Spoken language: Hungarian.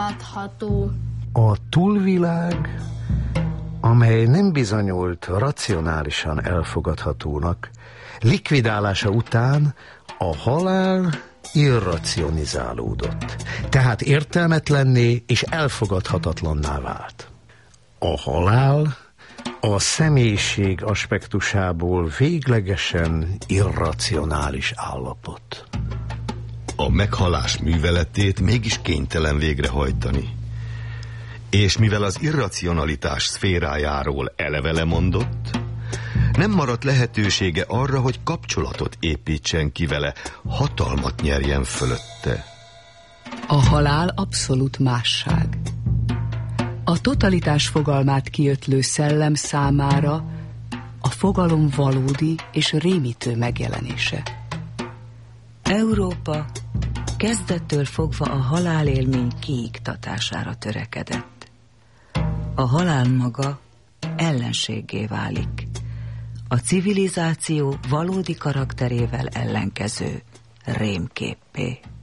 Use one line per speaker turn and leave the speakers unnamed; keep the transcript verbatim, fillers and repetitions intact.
látható.
A túlvilág, amely nem bizonyult racionálisan elfogadhatónak, likvidálása után a halál irracionizálódott, tehát értelmetlenné és elfogadhatatlanná vált. A halál a személyiség aspektusából véglegesen irracionális állapot.
A meghalás műveletét mégis kénytelen végrehajtani. És mivel az irracionalitás szférájáról eleve lemondott, nem maradt lehetősége arra, hogy kapcsolatot építsen ki vele, hatalmat nyerjen fölötte.
A halál abszolút másság. A totalitás fogalmát kiötlő szellem számára a fogalom valódi és rémítő megjelenése.
Európa kezdettől fogva a halálélmény kiiktatására törekedett. A halál maga ellenséggé válik, a civilizáció valódi karakterével ellenkező rémképpé.